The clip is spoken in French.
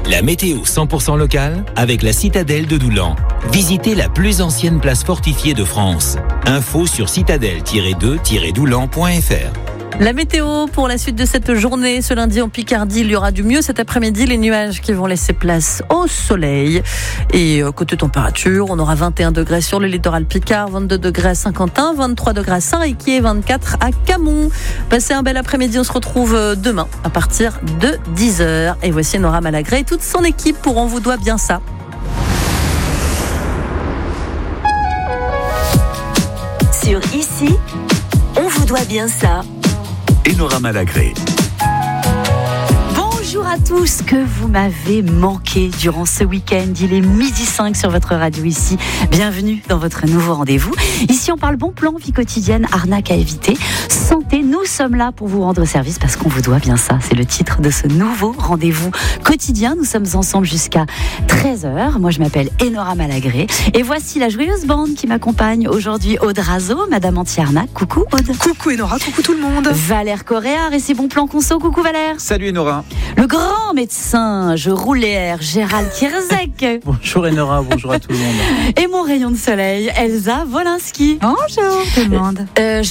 La météo 100% locale avec la citadelle de Doulan. Visitez la plus ancienne place fortifiée de France. Info sur citadelle-2-doulan.fr. La météo pour la suite de cette journée. Ce lundi en Picardie, il y aura du mieux. Cet après-midi, les nuages qui vont laisser place au soleil. Et côté température, on aura 21 degrés sur le littoral Picard, 22 degrés à Saint-Quentin, 23 degrés à Saint-Riquier, 24 à Camon. Passez un bel après-midi. On se retrouve demain à partir de 10h. Et voici Nora Malagré et toute son équipe pour On vous doit bien ça. Sur Ici, on vous doit bien ça. Et Nora Malagré. Bonjour à tous, que vous m'avez manqué durant ce week-end. Il est 12h05 sur votre radio Ici. Bienvenue dans votre nouveau rendez-vous. Ici, on parle bon plan, vie quotidienne, arnaque à éviter, santé. Nous sommes là pour vous rendre service parce qu'on vous doit bien ça. C'est le titre de ce nouveau rendez-vous quotidien. Nous sommes ensemble jusqu'à 13h. Moi, je m'appelle Enora Malagré. Et voici la joyeuse bande qui m'accompagne aujourd'hui. Aude Razo, Madame Anti-Arnaque. Coucou Aude. Coucou Enora, coucou tout le monde. Valère Coréard et ses bons plans conso. Coucou Valère. Salut Enora. Le grand médecin, je roule les airs, Gérald Kierzek. Bonjour Enora, bonjour à tout le monde. Et mon rayon de soleil, Elsa Wolinski. Bonjour tout le monde.